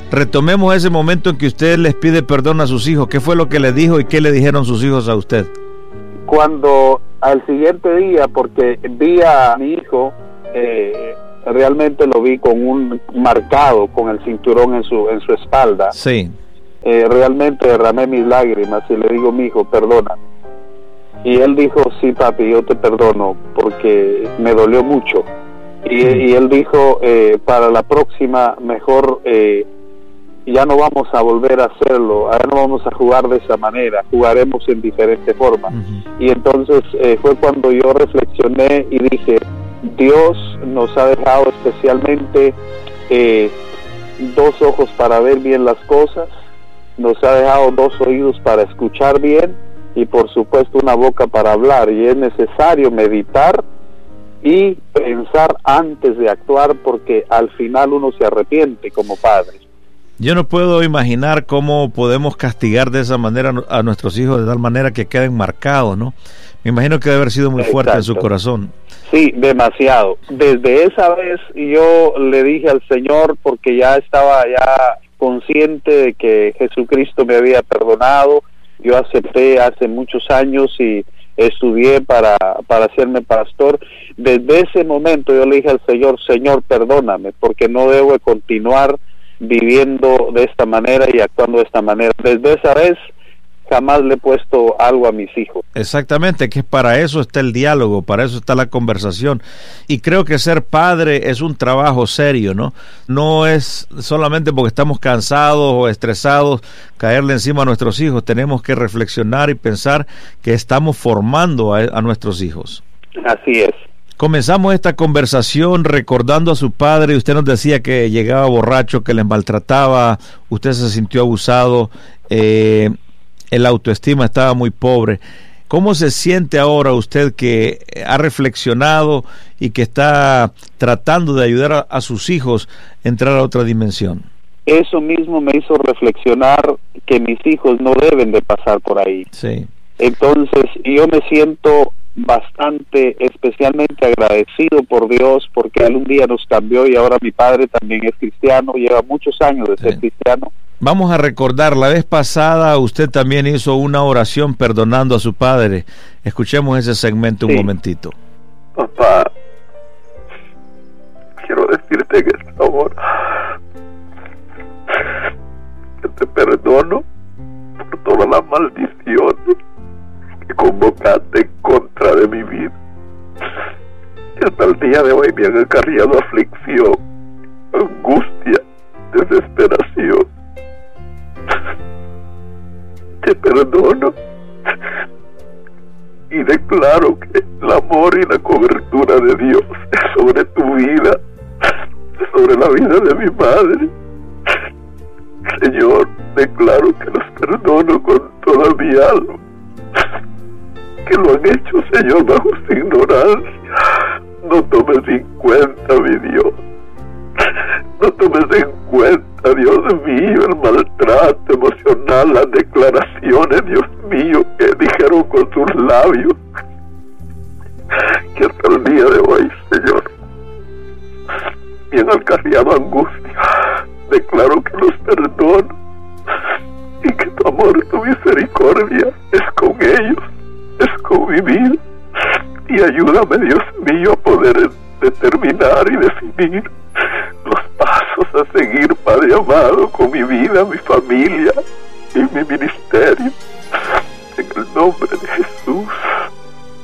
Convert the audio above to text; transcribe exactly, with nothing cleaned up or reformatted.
Retomemos ese momento en que usted les pide perdón a sus hijos. ¿Qué fue lo que le dijo y qué le dijeron sus hijos a usted? Cuando al siguiente día, porque vi a mi hijo, eh, realmente lo vi con un marcado, con el cinturón en su en su espalda. Sí. Eh, realmente derramé mis lágrimas y le digo, mi hijo, perdóname. Y él dijo, sí, papi, yo te perdono porque me dolió mucho. Y, y él dijo, eh, para la próxima mejor eh, ya no vamos a volver a hacerlo, ahora no vamos a jugar de esa manera, jugaremos en diferente forma. Uh-huh. Y entonces eh, fue cuando yo reflexioné y dije, Dios nos ha dejado especialmente eh, dos ojos para ver bien las cosas, nos ha dejado dos oídos para escuchar bien y por supuesto una boca para hablar, y es necesario meditar y pensar antes de actuar, porque al final uno se arrepiente como padre. Yo no puedo imaginar cómo podemos castigar de esa manera a nuestros hijos, de tal manera que queden marcados, ¿no? Me imagino que debe haber sido muy Exacto. fuerte en su corazón. Sí, demasiado. Desde esa vez yo le dije al Señor, porque ya estaba ya consciente de que Jesucristo me había perdonado. Yo acepté hace muchos años y estudié para, para hacerme pastor. Desde ese momento yo le dije al Señor, Señor, perdóname, porque no debo continuar viviendo de esta manera y actuando de esta manera. Desde esa vez jamás le he puesto algo a mis hijos. Exactamente, que para eso está el diálogo, para eso está la conversación. Y creo que ser padre es un trabajo serio, ¿no? No es solamente porque estamos cansados o estresados caerle encima a nuestros hijos. Tenemos que reflexionar y pensar que estamos formando a, a nuestros hijos. Así es. Comenzamos esta conversación recordando a su padre. Usted nos decía que llegaba borracho, que les maltrataba, usted se sintió abusado, eh, el autoestima estaba muy pobre. ¿Cómo se siente ahora usted que ha reflexionado y que está tratando de ayudar a, a sus hijos a entrar a otra dimensión? Eso mismo me hizo reflexionar que mis hijos no deben de pasar por ahí. Sí. Entonces yo me siento bastante, especialmente agradecido por Dios, porque Él un día nos cambió y ahora mi padre también es cristiano, lleva muchos años de ser sí. cristiano. Vamos a recordar, la vez pasada usted también hizo una oración perdonando a su padre. Escuchemos ese segmento sí. un momentito. Papá, quiero decirte que esta hora que te perdono por todas las maldiciones que convocaste en contra de mi vida. Y hasta el día de hoy me han acarreado aflicción, angustia, desesperación. Te perdono y declaro que el amor y la cobertura de Dios es sobre tu vida, sobre la vida de mi madre. Señor, declaro que los perdono con toda mi alma, que lo han hecho, Señor, bajo su ignorancia. No tomes en cuenta, mi Dios, no tomes en cuenta, Dios mío, el maltrato emocional, las declaraciones, Dios mío, que dijeron con sus labios, que hasta el día de hoy, Señor, me han acarreado angustia. Declaro que los perdono y que tu amor, tu misericordia es con ellos, es con mi vida. Y ayúdame, Dios mío, a poder determinar y definir los pasos a seguir, Padre amado, con mi vida, mi familia y mi ministerio. En el nombre de Jesús.